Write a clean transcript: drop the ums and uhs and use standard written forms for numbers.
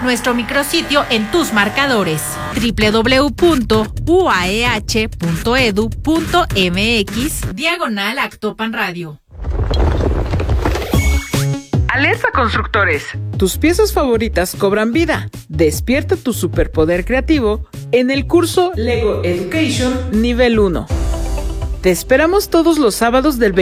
nuestro micrositio en tus marcadores www.uaeh.edu.mx/Actopan Radio. Alerta constructores. Tus piezas favoritas cobran vida. Despierta tu superpoder creativo en el curso Lego Education Nivel 1. Te esperamos todos los sábados del